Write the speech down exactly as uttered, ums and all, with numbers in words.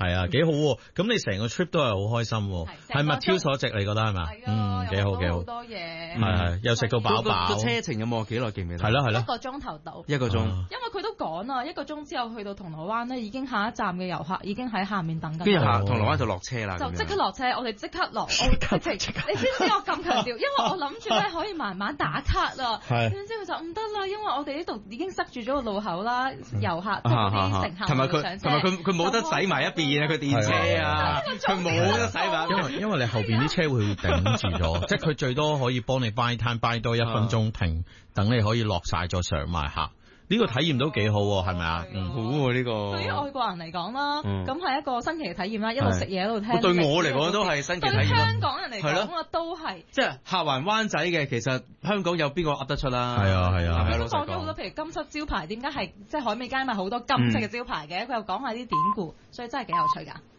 係啊，幾好喎！咁你成個 trip 都係好開心喎，係物超所值，你覺得係咪？嗯，幾好幾好。 好多嘢。 係係，又食到飽飽。 個車程有冇幾耐記唔記得？ 係咯係咯。 一個鐘頭到。 一個鐘。 因為佢都講啦，一個鐘之後去到銅鑼灣咧，已經下一站嘅遊客已經喺下面等緊。 跟住下銅鑼灣就落車啦。 就即刻落車，我哋即刻落。即刻即刻。你知唔知我咁強調？因為我諗住咧可以慢慢打卡啊。係。點知佢就唔得啦，因為我哋呢度已經塞住咗個路口啦，遊客即係啲乘客。 同埋佢同埋佢佢冇得洗埋一邊啊！佢電車啊，佢冇得洗埋。 因為因為你後邊啲車會頂住咗，即係佢最多可以幫你 buy time buy 多一分鐘停，等你可以落晒再上埋客。呢個體驗都幾好喎，係咪啊？ 嗯，好喎呢個。 對於外國人嚟講啦，咁係一個新奇嘅體驗啦，一路食嘢一路聽。 對我嚟講都係新奇體驗。 對香港人嚟講啊，都係。 即係下環灣仔嘅，其實香港有邊個噏得出啦？ 係啊係啊。 都講咗好多，譬如金漆招牌點解係即係海味街咪好多金色嘅招牌嘅，佢又講下啲典故，所以真係幾有趣㗎。